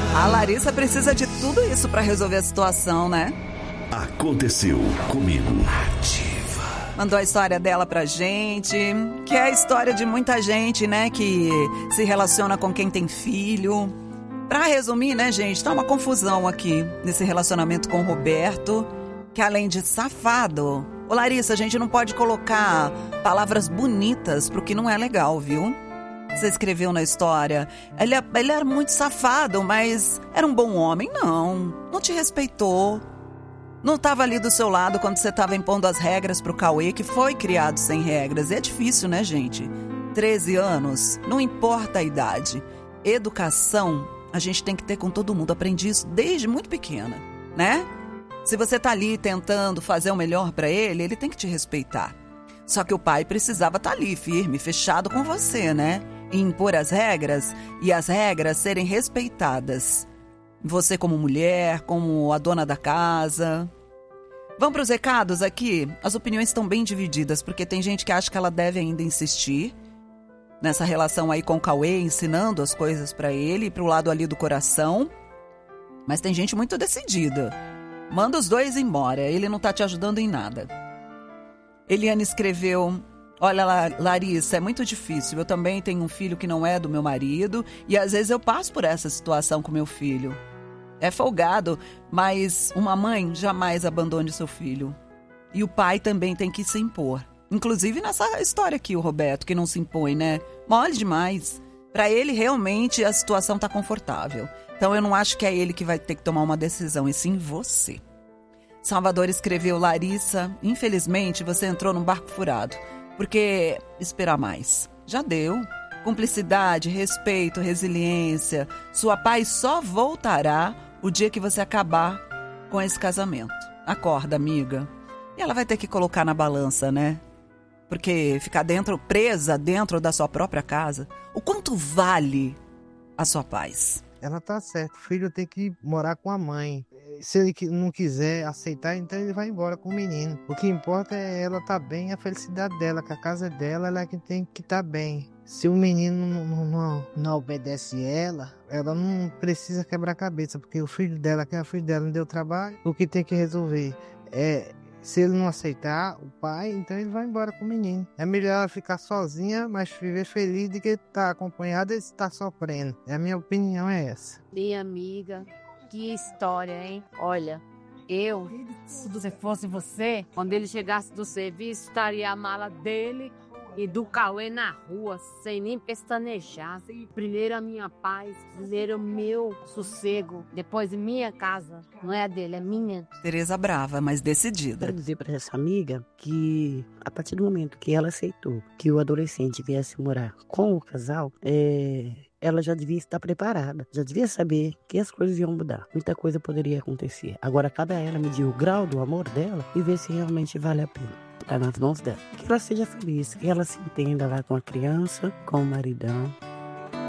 A Larissa precisa de tudo isso pra resolver a situação, né? Aconteceu comigo. Mandou a história dela pra gente, que é a história de muita gente, né, que se relaciona com quem tem filho. Pra resumir, né, gente, tá uma confusão aqui nesse relacionamento com o Roberto, que além de safado... Ô Larissa, a gente não pode colocar palavras bonitas pro que não é legal, viu? Você escreveu na história, ele era muito safado, mas era um bom homem? Não te respeitou. Não estava ali do seu lado quando você estava impondo as regras pro Cauê, que foi criado sem regras. E é difícil, né, gente? 13 anos, não importa a idade. Educação, a gente tem que ter com todo mundo. Aprendi isso desde muito pequena, né? Se você tá ali tentando fazer o melhor pra ele, ele tem que te respeitar. Só que o pai precisava estar ali, firme, fechado com você, né? E impor as regras e as regras serem respeitadas. Você como mulher, como a dona da casa. Vamos para os recados aqui? As opiniões estão bem divididas, porque tem gente que acha que ela deve ainda insistir nessa relação aí com o Cauê, ensinando as coisas pra ele e pro lado ali do coração. Mas tem gente muito decidida. Manda os dois embora, ele não tá te ajudando em nada. Eliane escreveu: olha, Larissa, é muito difícil. Eu também tenho um filho que não é do meu marido e às vezes eu passo por essa situação com meu filho. É folgado, mas uma mãe jamais abandone seu filho. E o pai também tem que se impor. Inclusive nessa história aqui, o Roberto, que não se impõe, né? Mole demais. Pra ele, realmente, a situação tá confortável. Então eu não acho que é ele que vai ter que tomar uma decisão, e sim você. Salvador escreveu: Larissa, infelizmente você entrou num barco furado. Porque esperar mais? Já deu. Cumplicidade, respeito, resiliência. Sua paz só voltará o dia que você acabar com esse casamento. Acorda, amiga. E ela vai ter que colocar na balança, né? Porque ficar presa dentro da sua própria casa, o quanto vale a sua paz? Ela tá certa, o filho tem que morar com a mãe. Se ele não quiser aceitar, então ele vai embora com o menino. O que importa é ela tá bem, a felicidade dela, que a casa é dela, ela é que tem que estar bem. Se o menino não obedece ela não precisa quebrar a cabeça, porque o filho dela, que é o filho dela, não deu trabalho. O que tem que resolver é, se ele não aceitar o pai, então ele vai embora com o menino. É melhor ela ficar sozinha, mas viver feliz do que estar acompanhada e estar sofrendo. A minha opinião é essa. Minha amiga, que história, hein? Olha, se fosse você, quando ele chegasse do serviço, estaria a mala dele e do Cauê na rua, sem nem pestanejar. Primeiro a minha paz, primeiro o meu sossego, depois minha casa. Não é a dele, é minha. Tereza brava, mas decidida. Quero dizer para essa amiga que, a partir do momento que ela aceitou que o adolescente viesse morar com o casal, ela já devia estar preparada, já devia saber que as coisas iam mudar. Muita coisa poderia acontecer. Agora, cabe a ela medir o grau do amor dela e ver se realmente vale a pena. Está nas mãos dela. Que ela seja feliz, que ela se entenda lá com a criança, com o maridão.